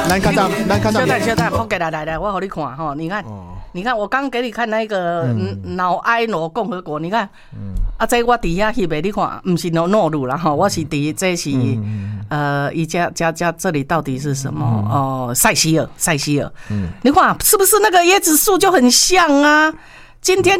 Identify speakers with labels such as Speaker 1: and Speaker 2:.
Speaker 1: 咱看到，
Speaker 2: 小蛋，我给来，我给你看哈，你看，你看，我刚给你看那个脑埃罗共和国，你看，这我底下翕的，你看，不是诺鲁啦哈，我是这是一家这里到底是什么？塞西尔，你看是不是那个椰子树就很像啊？今天